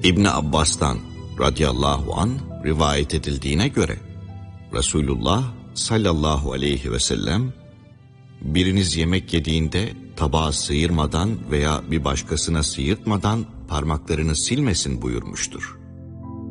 İbn Abbas'tan radıyallahu an rivayet edildiğine göre Resulullah sallallahu aleyhi ve sellem biriniz yemek yediğinde tabağı sıyırmadan veya bir başkasına sıyırtmadan parmaklarını silmesin buyurmuştur.